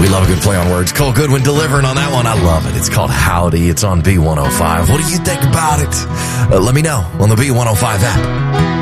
We love a good play on words. Cole Goodwin delivering on that one. I love it. It's called Howdy. It's on B105. What do you think about it? Let me know on the B105 app.